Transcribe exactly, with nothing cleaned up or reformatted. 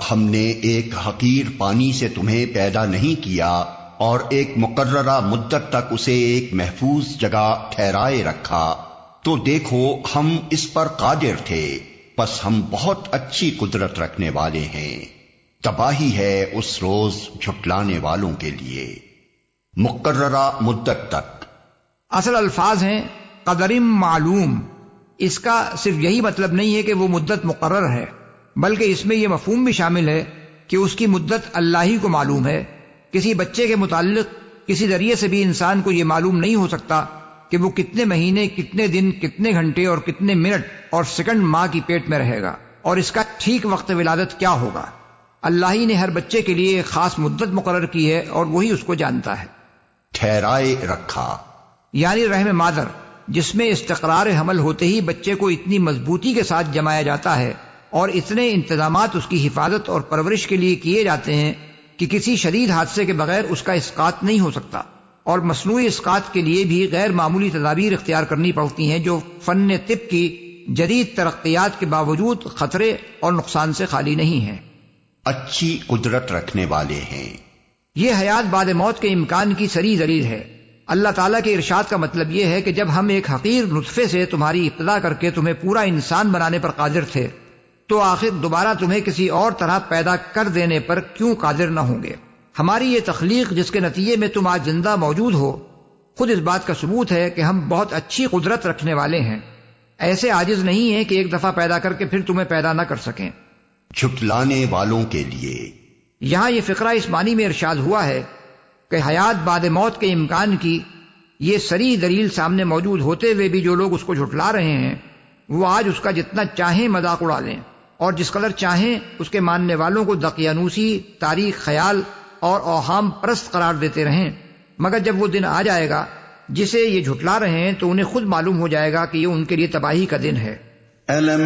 ہم نے ایک حقیر پانی سے تمہیں پیدا نہیں کیا اور ایک مقررہ مدت تک اسے ایک محفوظ جگہ ٹھہرائے رکھا، تو دیکھو ہم اس پر قادر تھے، پس ہم بہت اچھی قدرت رکھنے والے ہیں۔ تباہی ہے اس روز جھٹلانے والوں کے لیے۔ مقررہ مدت تک اصل الفاظ ہیں قدرم معلوم۔ اس کا صرف یہی مطلب نہیں ہے کہ وہ مدت مقرر ہے، بلکہ اس میں یہ مفہوم بھی شامل ہے کہ اس کی مدت اللہ ہی کو معلوم ہے۔ کسی بچے کے متعلق کسی ذریعے سے بھی انسان کو یہ معلوم نہیں ہو سکتا کہ وہ کتنے مہینے، کتنے دن، کتنے گھنٹے اور کتنے منٹ اور سیکنڈ ماں کی پیٹ میں رہے گا، اور اس کا ٹھیک وقت ولادت کیا ہوگا۔ اللہ ہی نے ہر بچے کے لیے ایک خاص مدت مقرر کی ہے اور وہی اس کو جانتا ہے۔ ٹھہرائے رکھا یعنی رحم مادر، جس میں استقرار حمل ہوتے ہی بچے کو اتنی مضبوطی کے ساتھ جمایا جاتا ہے اور اتنے انتظامات اس کی حفاظت اور پرورش کے لیے کیے جاتے ہیں کہ کسی شدید حادثے کے بغیر اس کا اسقاط نہیں ہو سکتا، اور مصنوعی اسقاط کے لیے بھی غیر معمولی تدابیر اختیار کرنی پڑتی ہیں جو فن طب کی جدید ترقیات کے باوجود خطرے اور نقصان سے خالی نہیں ہیں۔ اچھی قدرت رکھنے والے ہیں۔ یہ حیات بعد موت کے امکان کی صریح دلیل ہے۔ اللہ تعالیٰ کے ارشاد کا مطلب یہ ہے کہ جب ہم ایک حقیر نطفے سے تمہاری ابتدا کر کے تمہیں پورا انسان بنانے پر قادر تھے، تو آخر دوبارہ تمہیں کسی اور طرح پیدا کر دینے پر کیوں قادر نہ ہوں گے؟ ہماری یہ تخلیق جس کے نتیجے میں تم آج زندہ موجود ہو، خود اس بات کا ثبوت ہے کہ ہم بہت اچھی قدرت رکھنے والے ہیں، ایسے عاجز نہیں ہیں کہ ایک دفعہ پیدا کر کے پھر تمہیں پیدا نہ کر سکیں۔ جھٹلانے والوں کے لیے یہاں یہ فقرہ اس معنی میں ارشاد ہوا ہے کہ حیات بعد موت کے امکان کی یہ صریح دلیل سامنے موجود ہوتے ہوئے بھی جو لوگ اس کو جھٹلا رہے ہیں، وہ آج اس کا جتنا چاہیں مذاق اڑا لیں اور جس قدر چاہیں اس کے ماننے والوں کو دقیانوسی، تاریخ خیال اور اوہام پرست قرار دیتے رہیں، مگر جب وہ دن آ جائے گا جسے یہ جھٹلا رہے ہیں تو انہیں خود معلوم ہو جائے گا کہ یہ ان کے لیے تباہی کا دن ہے۔